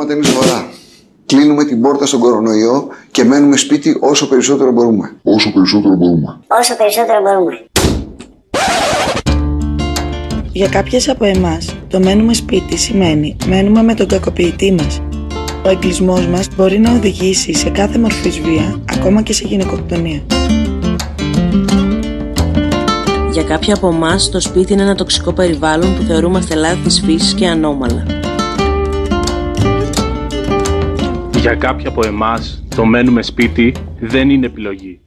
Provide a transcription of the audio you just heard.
πράγματα είναι σοβαρά. Κλείνουμε την πόρτα στον κορονοϊό και μένουμε σπίτι όσο περισσότερο μπορούμε. Όσο περισσότερο μπορούμε. Για κάποιες από εμάς, το μένουμε σπίτι σημαίνει μένουμε με τον κακοποιητή μας. Ο εγκλεισμός μας μπορεί να οδηγήσει σε κάθε μορφής βία, ακόμα και σε γυναικοκτονία. Για κάποια από εμάς, το σπίτι είναι ένα τοξικό περιβάλλον που θεωρούμαστε λάθη της φύσης και ανώμαλα. Για κάποια από εμάς, το μένουμε σπίτι δεν είναι επιλογή.